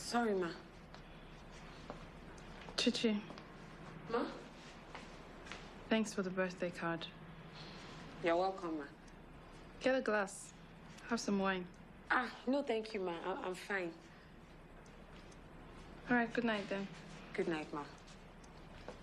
Sorry, ma. Chichi. Ma? Thanks for the birthday card. You're welcome, ma. Get a glass. Have some wine. No, thank you, ma. I'm fine. All right, good night then. Good night, ma.